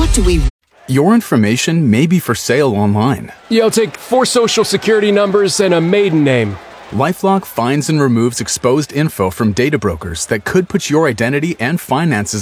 What do we... Your information may be for sale online. Yo, take 4 social security numbers and a maiden name. LifeLock finds and removes exposed info from data brokers that could put your identity and finances